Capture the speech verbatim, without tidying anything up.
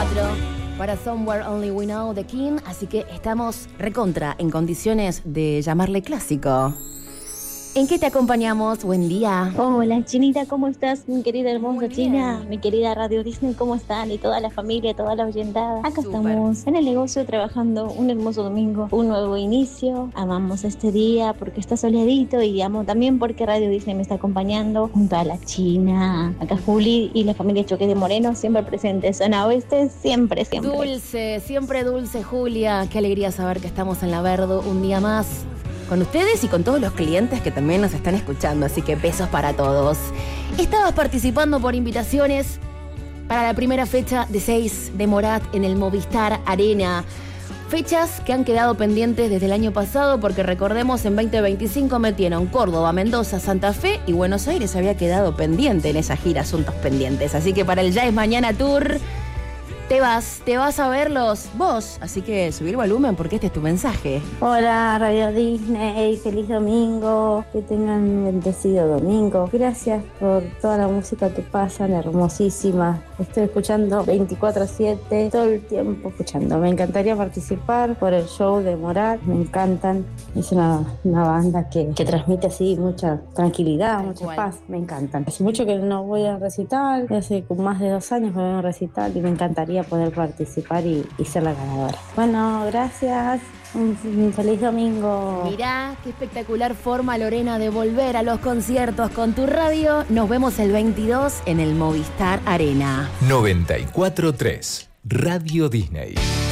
veinticuatro para Somewhere Only We Know The King, así que estamos recontra en condiciones de llamarle clásico. ¿En qué te acompañamos? Buen día. Hola, Chinita, ¿cómo estás? Mi querida hermosa China, bien. mi querida Radio Disney, ¿cómo están? Y toda la familia, toda la oyentada. Acá Súper. estamos en el negocio trabajando un hermoso domingo, un nuevo inicio. Amamos este día porque está soleadito y amo también porque Radio Disney me está acompañando junto a la China. Acá Juli y la familia Choque de Moreno, siempre presentes. Zona Oeste, siempre, siempre. Dulce, siempre dulce, Julia. Qué alegría saber que estamos en la Verdo un día más con ustedes y con todos los clientes que también nos están escuchando, así que besos para todos. Estabas participando por invitaciones para la primera fecha de seis de Morat en el Movistar Arena. Fechas que han quedado pendientes desde el año pasado porque recordemos en veinte veinticinco metieron Córdoba, Mendoza, Santa Fe y Buenos Aires había quedado pendiente en esa gira Asuntos Pendientes. Así que para el Ya es Mañana Tour te vas, te vas a verlos vos, así que subir volumen porque este es tu mensaje. Hola Radio Disney, feliz domingo, que tengan un bendecido domingo. Gracias por toda la música que pasan, hermosísima. Estoy escuchando veinticuatro siete, todo el tiempo escuchando. Me encantaría participar por el show de Morat, me encantan. Es una, una banda que, que transmite así mucha tranquilidad, Tal mucha cual. paz, me encantan. Hace mucho que no voy a recital, hace más de dos años que voy a un recital y me encantaría poder participar y, y ser la ganadora. Bueno, gracias. Un, un feliz domingo. Mirá qué espectacular forma, Lorena, de volver a los conciertos con tu radio. Nos vemos el veintidós en el Movistar Arena. noventa y cuatro tres Radio Disney.